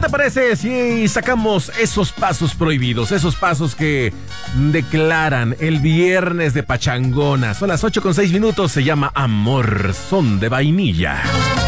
parece si sacamos esos pasos prohibidos, esos pasos que declaran el viernes de pachangona? Son las 8:06, se llama Amor, son de vainilla.